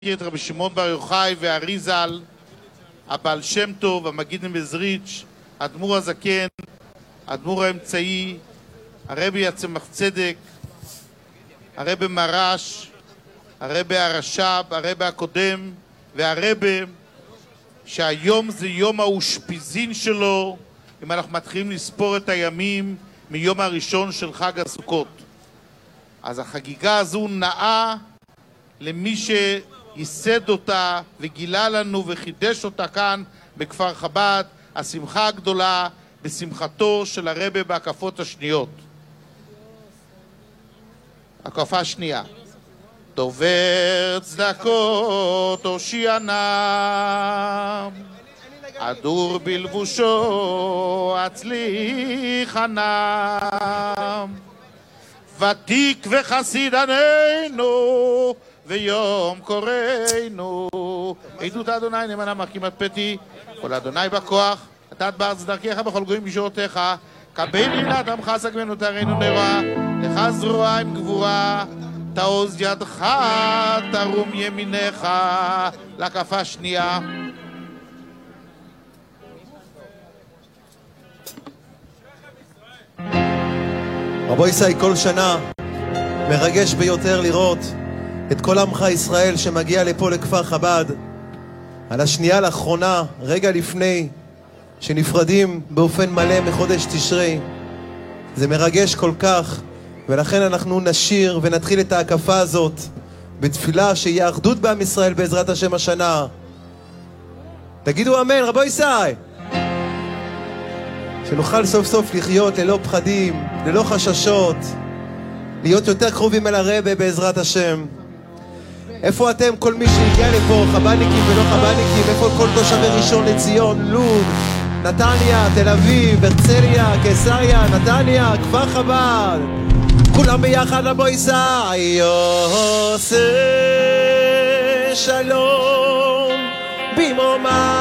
את רבי שמעון בר יוחאי והאריזל, הבעל שם טוב, המגיד ממזריץ', האדמו"ר הזקן, האדמו"ר האמצעי, הרבי הצמח צדק, הרבי מרש, הרבי הרש"ב, הרבי הקודם, והרבי שהיום זה יום האושפיזין שלו, אם אנחנו מתחילים לספור את הימים מיום הראשון של חג הסוכות. אז החגיגה הזו נאה למי שייסד אותה וגילה לנו וחידש אותה כאן בכפר חב"ד, השמחה הגדולה בשמחתו של הרבי בהקפות השניות. הקפה השנייה. דובר צדקות הושיע נא, אדור בלבושו הצליח נא, ותיק וחסיד עננו ויום קוראנו. עדות אדוני נאמנה מקימת פתי, כל אדוני בכוח, נתת בארץ דרכך בכל גויים בשורותיך, קבל מינת עמך סגמנו תראינו נראה, לך זרוע עם גבורה, תעוז ידך תרום ימינך. להקפה שנייה. רבו ישראל, כל שנה מרגש ביותר לראות את כל עמך ישראל שמגיע לפה לכפר חב"ד על השנייה לאחרונה, רגע לפני שנפרדים באופן מלא מחודש תשרי. זה מרגש כל כך, ולכן אנחנו נשיר ונתחיל את ההקפה הזאת בתפילה שיהיה אחדות בעם ישראל בעזרת השם השנה. תגידו אמן, רבו ישראל, שנוכל סוף סוף לחיות ללא פחדים, ללא חששות, להיות יותר קרובים אל הרבי בעזרת השם. איפה אתם, כל מי שהגיע לפה, חב"דניקים ולא חב"דניקים? איפה כל תושבי ראשון לציון, לוד, נתניה, תל אביב, הרצליה, קיסריה, נתניה, כפר חב"ד? כולם ביחד רבו ישראל. עושה שלום במרומיו